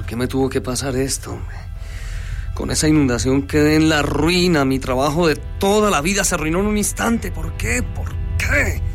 ¿Por qué me tuvo que pasar esto? Con esa inundación quedé en la ruina. Mi trabajo de toda la vida se arruinó en un instante. ¿Por qué? ¿Por qué?